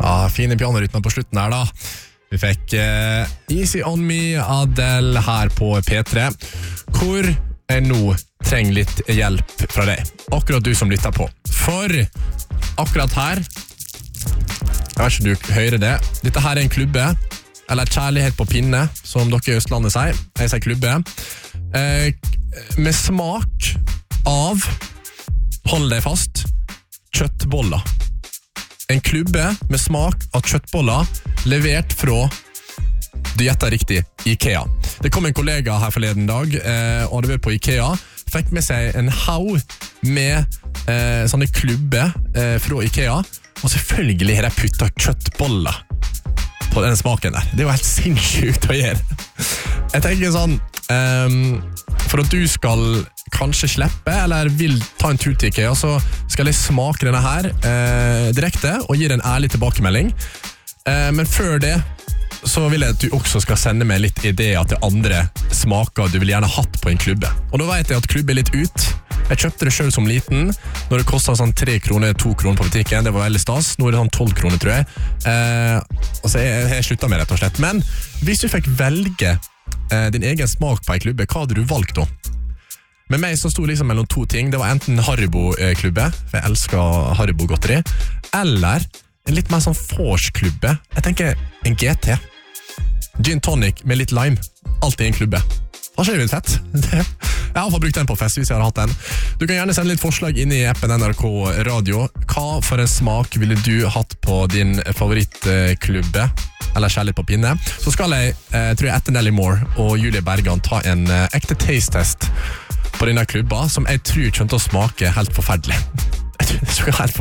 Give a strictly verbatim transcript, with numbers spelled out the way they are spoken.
Ja, fine pianorytmer på slutten her da. Vi fikk uh, Easy On Me, Adele her på P tre, hvor jeg nå trenger litt hjelp fra deg. Akkurat du som lytter på. For akkurat her, jeg vet ikke om du hører det, dette her er en klubbe, eller kjærlighet på pinne, som dere i Østlandet sier. Jeg sier klubbe. Uh, med smak av, hold deg fast, kjøttboller. En klubbe med smak av kjøttboller levert fra, du gjetter riktig, IKEA. Det kom en kollega her forleden dag eh, og hadde vært på IKEA, fikk med seg en haug med eh, sånne klubber eh, fra IKEA, og selvfølgelig har de puttet kjøttboller på den smaken der. Det er jo helt sinnssykt å gjøre. Jeg tenker sånn, um, for at du skal kanskje slippe, eller vil ta en tur til IKEA, så skal jeg smake denne her eh, direkte, og gi deg en ærlig tilbakemelding. Eh, men før det, så vil jeg at du også skal sende meg litt ideer til andre smaker du vil gjerne hatt på en klubbe. Og da vet jeg at klubbe er litt ut. Jeg kjøpte det selv som liten, når det kostet sånn tre kroner, to kroner på butikken. Det var veldig stas. Nå er det sånn tolv kroner, tror jeg. Eh, og så jeg, jeg sluttet med rett og slett. Men hvis du fikk velge eh, din egen smak på en klubbe, hva hadde du valgt da? Med meg så stod liksom mellom to ting. Det var enten Haribo-klubbe, for jeg elsker Haribo-godteri, eller en litt mer sånn Fors-klubbe. Jeg tenker en G T. Gin tonic med litt lime. Alt i en klubbe. Har ikke det vært fett? Jeg har brukt den på fest hvis jeg har hatt den. Du kan gjerne sende litt forslag inn i appen N R K Radio. Hva for en smak ville du hatt på din favorittklubbe? Eller kjærlighet på pinne? Så skal jeg, eh, tror jeg, etter Nelly Moore og Julie Bergan ta en eh, ekte taste-test på denne klubba, som jeg tror kommer til å smake helt forferdelig. Jeg tror det skal være helt